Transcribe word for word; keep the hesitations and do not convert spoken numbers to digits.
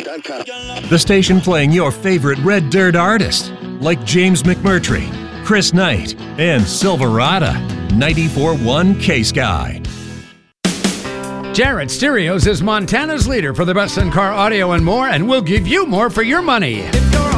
dot com. The station playing your favorite Red Dirt artists, like James McMurtry, Chris Knight, and Silverado. ninety-four point one K-Sky. Jarrett Stereos is Montana's leader for the best in-car audio and more, and we'll give you more for your money.